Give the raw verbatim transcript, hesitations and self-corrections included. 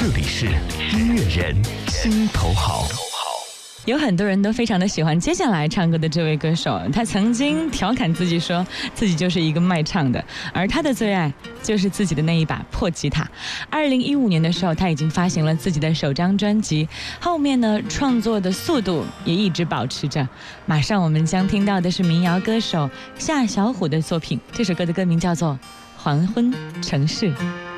这里是音乐人心头好。 有很多人都非常的喜欢接下来唱歌的这位歌手，他曾经调侃自己说自己就是一个卖唱的，而他的最爱就是自己的那一把破吉他。二零一五年的时候，他已经发行了自己的首张专辑，后面呢创作的速度也一直保持着。马上我们将听到的是民谣歌手夏小虎的作品，这首歌的歌名叫做《黄昏城市》。